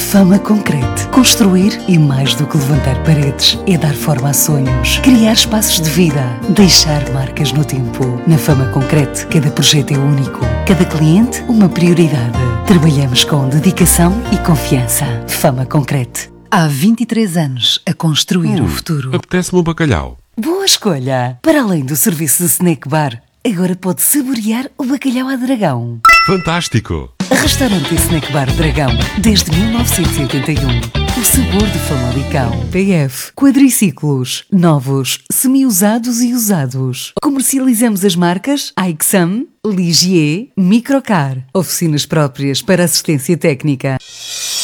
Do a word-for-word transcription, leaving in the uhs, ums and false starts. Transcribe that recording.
Fama Concrete. Construir e mais do que levantar paredes é dar forma a sonhos, criar espaços de vida, deixar marcas no tempo. Na Fama Concrete, cada projeto é único, cada cliente uma prioridade. Trabalhamos com dedicação e confiança. Fama Concrete. Há vinte e três anos a construir hum, o futuro. Apetece-me um bacalhau. Boa escolha! Para além do serviço de snack bar, agora pode saborear o bacalhau à Dragão. Fantástico! Restaurante e Snack Bar Dragão, desde mil novecentos e oitenta e um. O sabor de Famalicão. P F. Quadriciclos. Novos, semi-usados e usados. Comercializamos as marcas Aixam, Ligier, Microcar. Oficinas próprias para assistência técnica.